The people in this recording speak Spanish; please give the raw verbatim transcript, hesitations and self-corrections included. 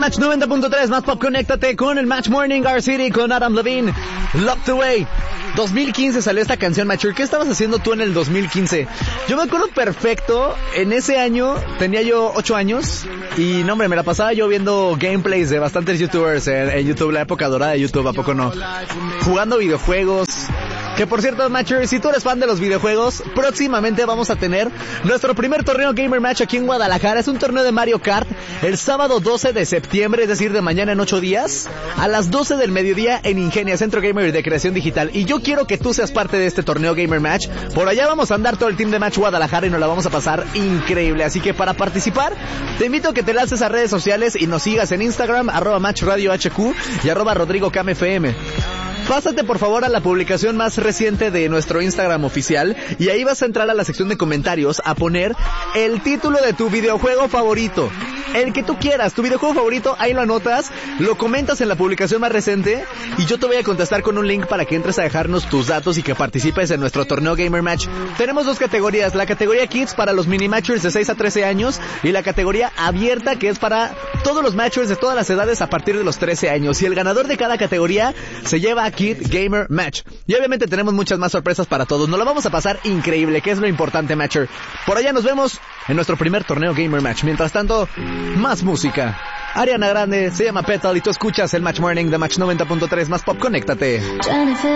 Match noventa punto tres, más pop, conéctate con el Match Morning, Our City, con Adam Levine, Locked Away. dos mil quince salió esta canción, Mature. ¿Qué estabas haciendo tú en el dos mil quince? Yo me acuerdo perfecto, en ese año tenía yo ocho años y, no hombre, me la pasaba yo viendo gameplays de bastantes youtubers en, en YouTube, la época dorada de YouTube, ¿a poco no? Jugando videojuegos. Que por cierto, Matcher, si tú eres fan de los videojuegos, próximamente vamos a tener nuestro primer torneo Gamer Match aquí en Guadalajara. Es un torneo de Mario Kart el sábado doce de septiembre, es decir, de mañana en ocho días, a las doce del mediodía en Ingenia, Centro Gamer de Creación Digital. Y yo quiero que tú seas parte de este torneo Gamer Match. Por allá vamos a andar todo el team de Match Guadalajara y nos la vamos a pasar increíble. Así que para participar, te invito a que te lances a redes sociales y nos sigas en Instagram, arroba Match Radio H Q y arroba Rodrigo Cam F M. Pásate por favor a la publicación más reciente de nuestro Instagram oficial y ahí vas a entrar a la sección de comentarios a poner el título de tu videojuego favorito. El que tú quieras, tu videojuego favorito, ahí lo anotas, lo comentas en la publicación más reciente y yo te voy a contestar con un link para que entres a dejarnos tus datos y que participes en nuestro torneo Gamer Match. Tenemos dos categorías, la categoría Kids para los mini matchers de seis a trece años y la categoría abierta que es para todos los matchers de todas las edades a partir de los trece años. Y el ganador de cada categoría se lleva a Kid Gamer Match. Y obviamente tenemos muchas más sorpresas para todos. Nos lo vamos a pasar increíble, que es lo importante, Matcher. Por allá nos vemos en nuestro primer torneo Gamer Match. Mientras tanto, más música. Ariana Grande, se llama Petal y tú escuchas el Match Morning de Match noventa punto tres, más pop, conéctate.